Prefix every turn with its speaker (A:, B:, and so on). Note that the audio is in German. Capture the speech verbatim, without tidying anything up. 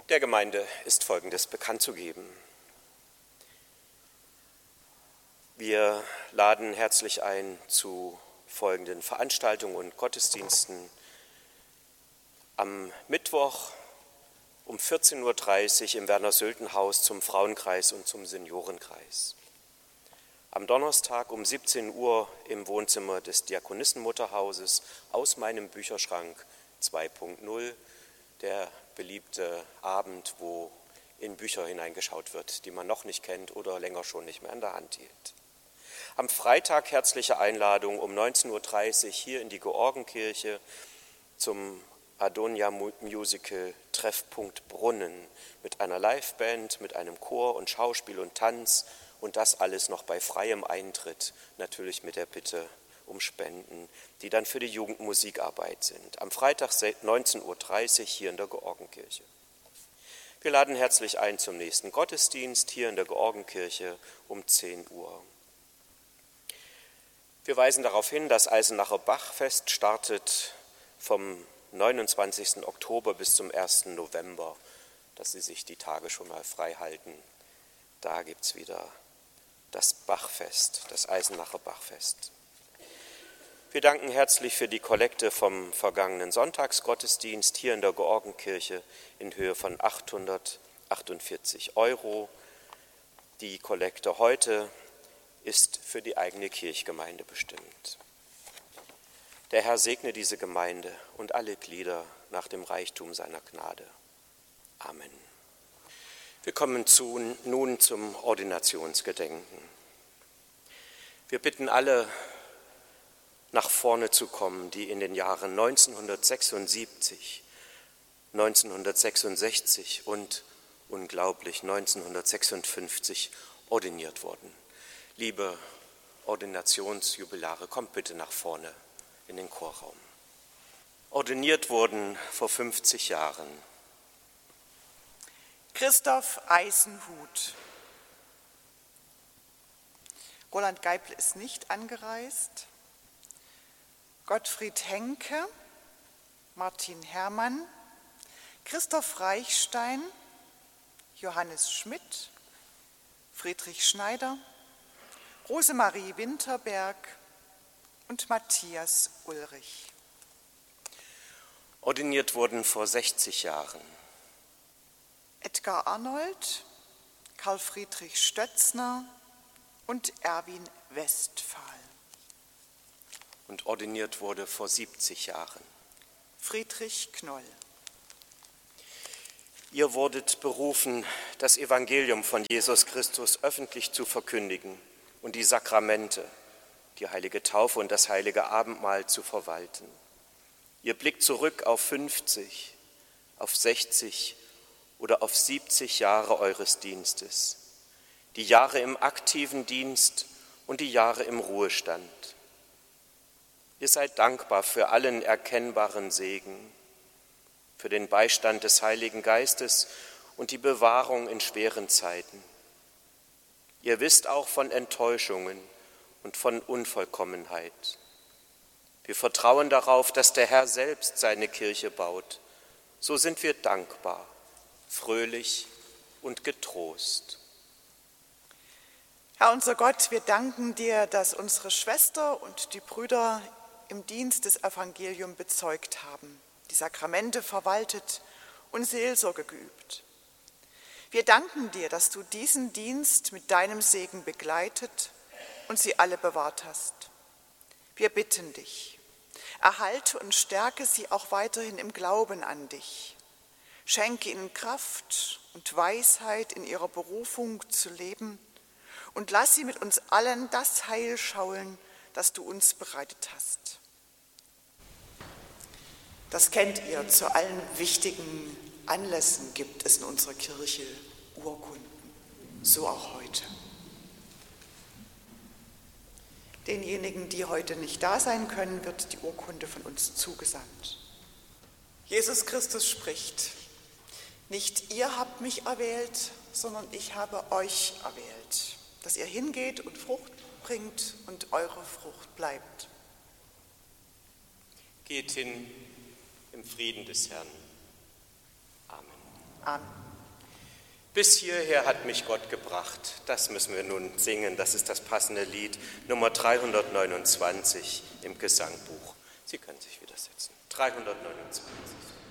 A: Der Gemeinde ist Folgendes bekannt zu geben. Wir laden herzlich ein zu folgenden Veranstaltungen und Gottesdiensten. Am Mittwoch um vierzehn Uhr dreißig im Werner-Sölden-Haus zum Frauenkreis und zum Seniorenkreis. Am Donnerstag um siebzehn Uhr im Wohnzimmer des Diakonissenmutterhauses aus meinem Bücherschrank zwei Punkt null, der beliebte Abend, wo in Bücher hineingeschaut wird, die man noch nicht kennt oder länger schon nicht mehr in der Hand hielt. Am Freitag herzliche Einladung um neunzehn Uhr dreißig hier in die Georgenkirche zum Adonia-Musical Treffpunkt Brunnen mit einer Liveband, mit einem Chor und Schauspiel und Tanz und das alles noch bei freiem Eintritt, natürlich mit der Bitte um Spenden, die dann für die Jugendmusikarbeit sind. Am Freitag neunzehn Uhr dreißig hier in der Georgenkirche. Wir laden herzlich ein zum nächsten Gottesdienst hier in der Georgenkirche um zehn Uhr. Wir weisen darauf hin, das Eisenacher Bachfest startet vom neunundzwanzigsten Oktober bis zum ersten November, dass Sie sich die Tage schon mal frei halten. Da gibt es wieder das Bachfest, das Eisenacher Bachfest. Wir danken herzlich für die Kollekte vom vergangenen Sonntagsgottesdienst hier in der Georgenkirche in Höhe von achthundertachtundvierzig Euro. Die Kollekte heute ist für die eigene Kirchgemeinde bestimmt. Der Herr segne diese Gemeinde und alle Glieder nach dem Reichtum seiner Gnade. Amen. Wir kommen zu, nun zum Ordinationsgedenken. Wir bitten alle, nach vorne zu kommen, die in den Jahren neunzehnhundertsechsundsiebzig, neunzehnhundertsechsundsechzig und unglaublich neunzehnhundertsechsundfünfzig ordiniert wurden. Liebe Ordinationsjubilare, kommt bitte nach vorne in den Chorraum. Ordiniert wurden vor fünfzig Jahren
B: Christoph Eisenhut. Roland Geipel ist nicht angereist. Gottfried Henke, Martin Herrmann, Christoph Reichstein, Johannes Schmidt, Friedrich Schneider, Rosemarie Winterberg und Matthias Ulrich.
A: Ordiniert wurden vor sechzig Jahren
B: Edgar Arnold, Karl Friedrich Stötzner und Erwin Westphal.
A: Und ordiniert wurde vor siebzig Jahren
B: Friedrich Knoll.
A: Ihr wurdet berufen, das Evangelium von Jesus Christus öffentlich zu verkündigen und die Sakramente, die heilige Taufe und das heilige Abendmahl zu verwalten. Ihr blickt zurück auf fünfzig, auf sechzig oder auf siebzig Jahre eures Dienstes, die Jahre im aktiven Dienst und die Jahre im Ruhestand. Ihr seid dankbar für allen erkennbaren Segen, für den Beistand des Heiligen Geistes und die Bewahrung in schweren Zeiten. Ihr wisst auch von Enttäuschungen und von Unvollkommenheit. Wir vertrauen darauf, dass der Herr selbst seine Kirche baut. So sind wir dankbar, fröhlich und getrost.
B: Herr unser Gott, wir danken dir, dass unsere Schwester und die Brüder im Dienst des Evangeliums bezeugt haben, die Sakramente verwaltet und Seelsorge geübt. Wir danken dir, dass du diesen Dienst mit deinem Segen begleitet und sie alle bewahrt hast. Wir bitten dich, erhalte und stärke sie auch weiterhin im Glauben an dich. Schenke ihnen Kraft und Weisheit in ihrer Berufung zu leben und lass sie mit uns allen das Heil schauen, das du uns bereitet hast. Das kennt ihr, zu allen wichtigen Anlässen gibt es in unserer Kirche Urkunden, so auch heute. Denjenigen, die heute nicht da sein können, wird die Urkunde von uns zugesandt. Jesus Christus spricht: Nicht ihr habt mich erwählt, sondern ich habe euch erwählt, dass ihr hingeht und Frucht bringt und eure Frucht bleibt.
A: Geht hin im Frieden des Herrn. Amen.
B: an.
A: Bis hierher hat mich Gott gebracht. Das müssen wir nun singen. Das ist das passende Lied Nummer dreihundertneunundzwanzig im Gesangbuch. Sie können sich wieder setzen. dreihundertneunundzwanzig.